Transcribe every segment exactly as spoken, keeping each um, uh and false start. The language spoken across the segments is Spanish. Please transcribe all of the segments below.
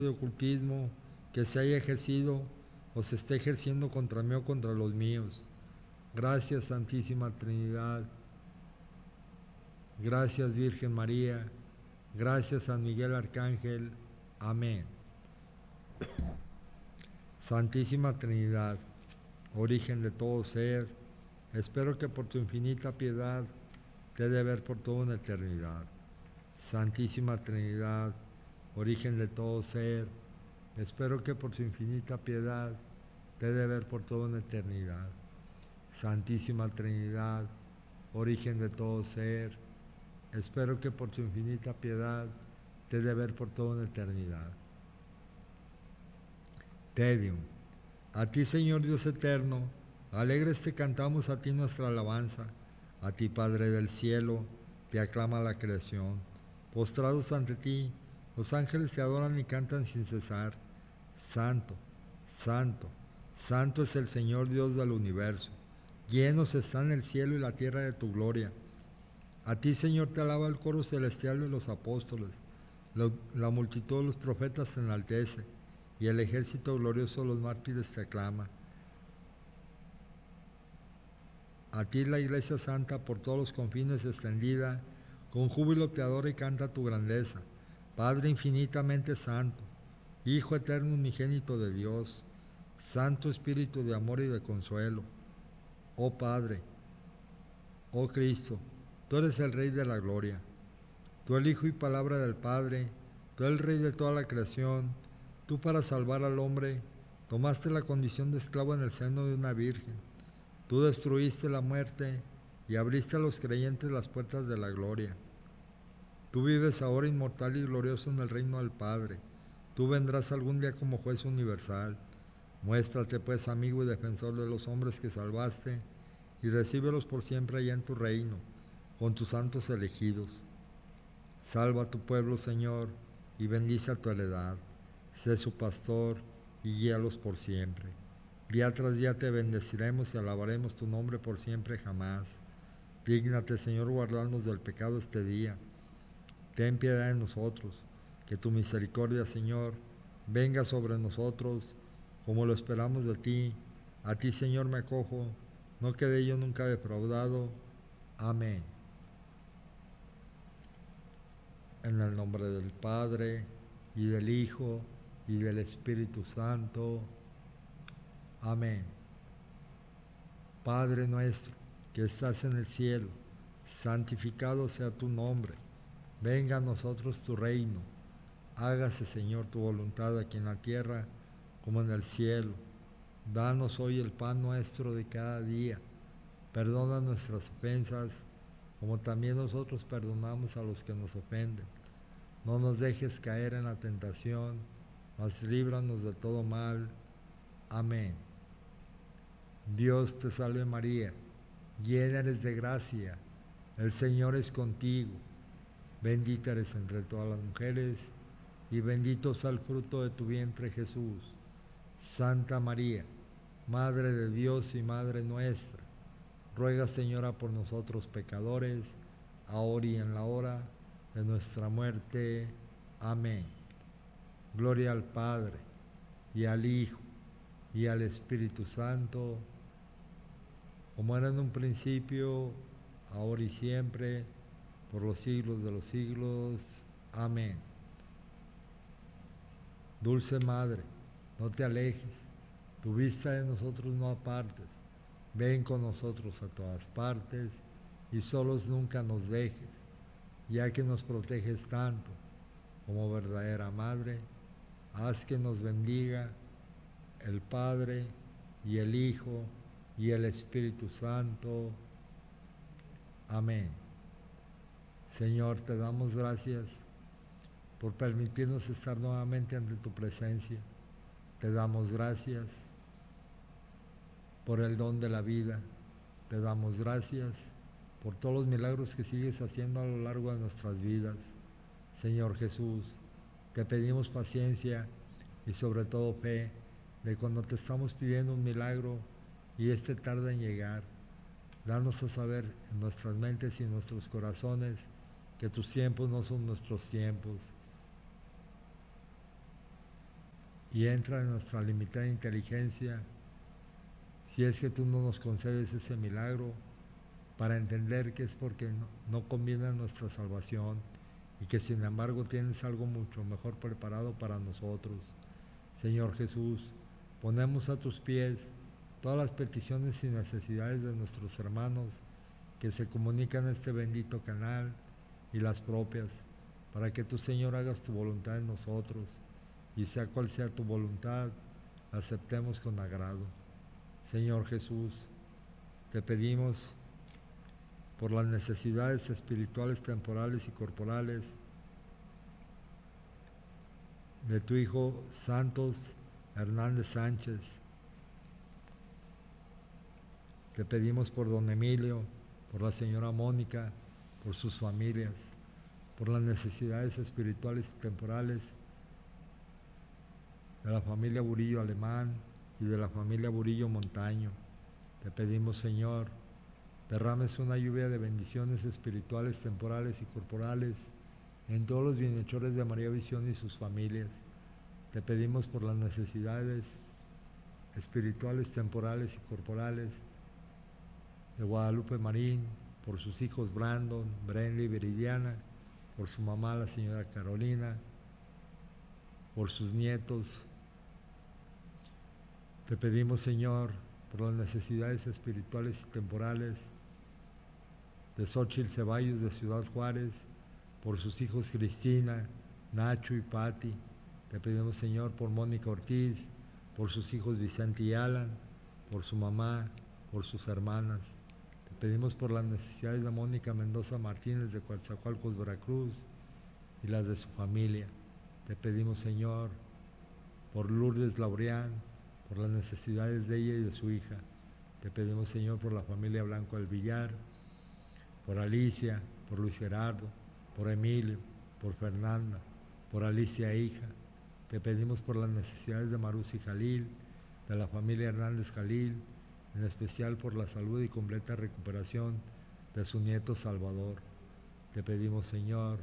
de ocultismo que se haya ejercido o se esté ejerciendo contra mí o contra los míos. Gracias, Santísima Trinidad. Gracias, Virgen María. Gracias, San Miguel Arcángel. Amén. Santísima Trinidad, origen de todo ser, espero que por tu infinita piedad te dé ver por toda una eternidad. Santísima Trinidad, origen de todo ser, espero que por su infinita piedad te dé ver por toda una eternidad. Santísima Trinidad, origen de todo ser, espero que por su infinita piedad te dé ver por toda una eternidad. Te Deum. A ti, Señor Dios eterno, alegres te cantamos a ti nuestra alabanza. A ti, Padre del cielo, te aclama la creación. Postrados ante ti, los ángeles te adoran y cantan sin cesar. Santo, santo, santo es el Señor Dios del universo. Llenos están el cielo y la tierra de tu gloria. A ti, Señor, te alaba el coro celestial de los apóstoles. La, la multitud de los profetas te enaltece, y el ejército glorioso de los mártires te aclama. A ti la Iglesia Santa por todos los confines extendida, con júbilo te adora y canta tu grandeza. Padre infinitamente santo, Hijo eterno unigénito de Dios, Santo Espíritu de amor y de consuelo. Oh Padre, oh Cristo, tú eres el Rey de la gloria. Tú el Hijo y Palabra del Padre, tú el Rey de toda la creación. Tú, para salvar al hombre, tomaste la condición de esclavo en el seno de una virgen. Tú destruiste la muerte y abriste a los creyentes las puertas de la gloria. Tú vives ahora inmortal y glorioso en el reino del Padre. Tú vendrás algún día como juez universal. Muéstrate pues amigo y defensor de los hombres que salvaste, y recíbelos por siempre allá en tu reino, con tus santos elegidos. Salva a tu pueblo, Señor, y bendice a tu heredad. Sé su pastor y guíalos por siempre. Día tras día te bendeciremos y alabaremos tu nombre por siempre jamás. Dígnate, Señor, guardarnos del pecado este día. Ten piedad de nosotros, que tu misericordia, Señor, venga sobre nosotros, como lo esperamos de ti. A ti, Señor, me acojo, no quedé yo nunca defraudado. Amén. En el nombre del Padre, y del Hijo, y del Espíritu Santo. Amén. Padre nuestro, que estás en el cielo, santificado sea tu nombre. Venga a nosotros tu reino. Hágase, Señor, tu voluntad aquí en la tierra como en el cielo. Danos hoy el pan nuestro de cada día. Perdona nuestras ofensas, como también nosotros perdonamos a los que nos ofenden. No nos dejes caer en la tentación, mas líbranos de todo mal. Amén. Dios te salve María, llena eres de gracia, el Señor es contigo. Bendita eres entre todas las mujeres, y bendito sea el fruto de tu vientre, Jesús. Santa María, Madre de Dios y Madre nuestra, ruega, Señora, por nosotros pecadores, ahora y en la hora de nuestra muerte. Amén. Gloria al Padre, y al Hijo, y al Espíritu Santo, como era en un principio, ahora y siempre, por los siglos de los siglos. Amén. Dulce Madre, no te alejes, tu vista de nosotros no apartes, ven con nosotros a todas partes, y solos nunca nos dejes, ya que nos proteges tanto como verdadera Madre. Haz que nos bendiga el Padre, y el Hijo, y el Espíritu Santo. Amén. Señor, te damos gracias por permitirnos estar nuevamente ante tu presencia. Te damos gracias por el don de la vida. Te damos gracias por todos los milagros que sigues haciendo a lo largo de nuestras vidas. Señor Jesús, te pedimos paciencia y sobre todo fe de cuando te estamos pidiendo un milagro y este tarda en llegar. Danos a saber en nuestras mentes y en nuestros corazones que tus tiempos no son nuestros tiempos. y entra en nuestra limitada inteligencia, si es que tú no nos concedes ese milagro, para entender que es porque no, no conviene a nuestra salvación y que sin embargo tienes algo mucho mejor preparado para nosotros. Señor Jesús, ponemos a tus pies todas las peticiones y necesidades de nuestros hermanos que se comunican a este bendito canal y las propias, para que tú, Señor, hagas tu voluntad en nosotros y sea cual sea tu voluntad, la aceptemos con agrado. Señor Jesús, te pedimos por las necesidades espirituales, temporales y corporales de tu Hijo Santos Hernández Sánchez. Te pedimos por don Emilio, por la señora Mónica, por sus familias, por las necesidades espirituales y temporales de la familia Burillo Alemán y de la familia Burillo Montaño. Te pedimos, Señor, derrames una lluvia de bendiciones espirituales, temporales y corporales en todos los bienhechores de María Visión y sus familias. Te pedimos por las necesidades espirituales, temporales y corporales de Guadalupe Marín, por sus hijos Brandon, Brenda y Viridiana, por su mamá la señora Carolina, por sus nietos. Te pedimos, Señor, por las necesidades espirituales y temporales de Xóchitl Ceballos de Ciudad Juárez, por sus hijos Cristina, Nacho y Patti. Te pedimos, Señor, por Mónica Ortiz, por sus hijos Vicente y Alan, por su mamá, por sus hermanas. Te pedimos por las necesidades de Mónica Mendoza Martínez de Coatzacoalcos, Veracruz, y las de su familia. Te pedimos, Señor, por Lourdes Laureán, por las necesidades de ella y de su hija. Te pedimos, Señor, por la familia Blanco del Villar, por Alicia, por Luis Gerardo, por Emilio, por Fernanda, por Alicia hija. Te pedimos por las necesidades de Marus y Jalil, de la familia Hernández Jalil, en especial por la salud y completa recuperación de su nieto Salvador. Te pedimos, Señor,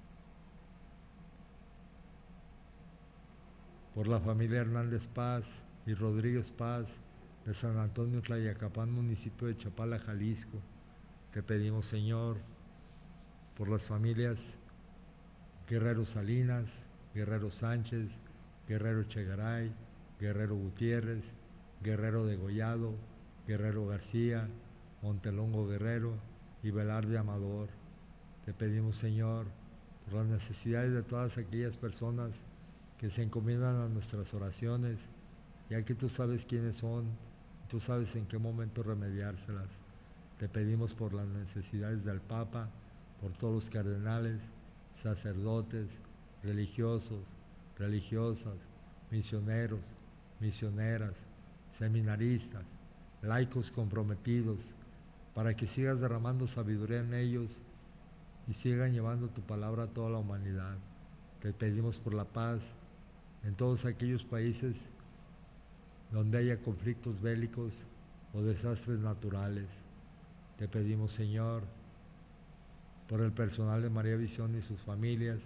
por la familia Hernández Paz y Rodríguez Paz, de San Antonio Tlayacapán, municipio de Chapala, Jalisco. Te pedimos, Señor, por las familias Guerrero Salinas, Guerrero Sánchez, Guerrero Chegaray, Guerrero Gutiérrez, Guerrero Degollado, Guerrero García, Montelongo Guerrero y Velarde Amador. Te pedimos, Señor, por las necesidades de todas aquellas personas que se encomiendan a nuestras oraciones, ya que tú sabes quiénes son, tú sabes en qué momento remediárselas. Te pedimos por las necesidades del Papa, por todos los cardenales, sacerdotes, religiosos, religiosas, misioneros, misioneras, seminaristas, laicos comprometidos, para que sigas derramando sabiduría en ellos y sigan llevando tu palabra a toda la humanidad. Te pedimos por la paz en todos aquellos países donde haya conflictos bélicos o desastres naturales. Te pedimos, Señor, por el personal de María Visión y sus familias,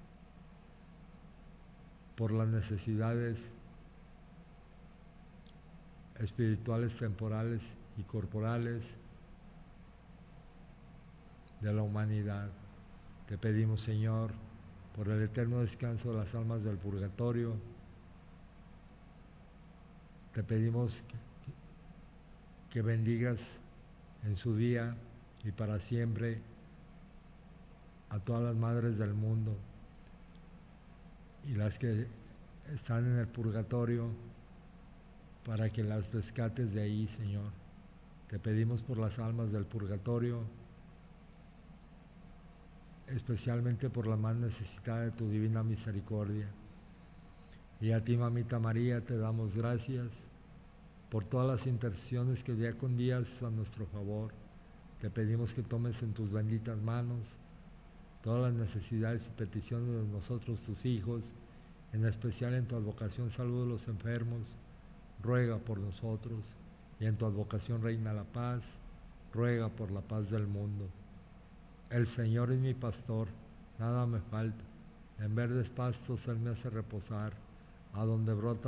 por las necesidades espirituales, temporales y corporales de la humanidad. Te pedimos, Señor, por el eterno descanso de las almas del purgatorio. Te pedimos que bendigas en su día y para siempre a todas las madres del mundo y las que están en el purgatorio, para que las rescates de ahí, Señor. Te pedimos por las almas del purgatorio, especialmente por la más necesitada de tu divina misericordia. Y a ti, Mamita María, te damos gracias por todas las intercesiones que día con día haces a nuestro favor. Te pedimos que tomes en tus benditas manos todas las necesidades y peticiones de nosotros, tus hijos, en especial en tu advocación salud de los enfermos, ruega por nosotros, y en tu advocación reina la paz, ruega por la paz del mundo. El Señor es mi pastor, nada me falta, en verdes pastos Él me hace reposar, a donde brota